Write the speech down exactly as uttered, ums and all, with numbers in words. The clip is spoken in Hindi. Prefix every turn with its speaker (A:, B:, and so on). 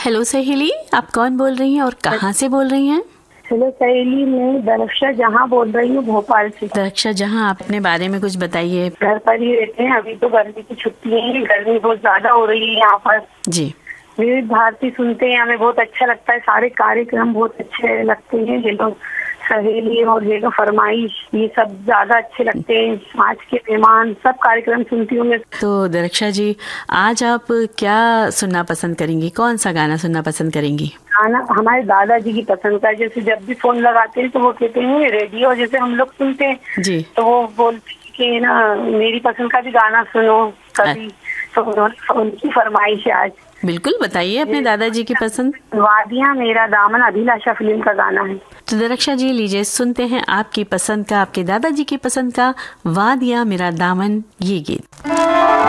A: हेलो सहेली, आप कौन बोल रही हैं और कहाँ से बोल रही हैं?
B: हेलो सहेली, मैं दरक्षा जहाँ बोल रही हूँ, भोपाल से।
A: दरक्षा जहाँ, आप अपने बारे में कुछ बताइए।
B: घर पर ही रहते हैं, अभी तो गर्मी की छुट्टी है, गर्मी बहुत ज्यादा हो रही है यहाँ पर।
A: जी।
B: विविध भारती सुनते हैं, हमें बहुत अच्छा लगता है, सारे कार्यक्रम बहुत अच्छे लगते हैं। ये लोग सहेली और ये लोग फरमाइश, ये सब ज्यादा अच्छे लगते हैं। आज के मेहमान, सब कार्यक्रम सुनती हूँ मैं।
A: तो दरक्षा जी, आज आप क्या सुनना पसंद करेंगी? कौन सा गाना सुनना पसंद करेंगी?
B: गाना हमारे दादाजी की पसंद का है। जैसे जब भी फोन लगाते हैं तो वो कहते हैं रेडियो, जैसे हम लोग सुनते हैं
A: जी,
B: तो वो बोलते हैं कि ना मेरी पसंद का भी गाना सुनो कभी। तो उन्होंने उनकी फरमाइश है आज।
A: बिल्कुल, बताइए अपने दादाजी की पसंद।
B: वादियाँ मेरा दामन, अभिलाषा फिल्म का गाना है।
A: तो दरक्षा जी, लीजिए सुनते हैं आपकी पसंद का, आपके दादाजी की पसंद का वादियाँ मेरा दामन, ये गीत।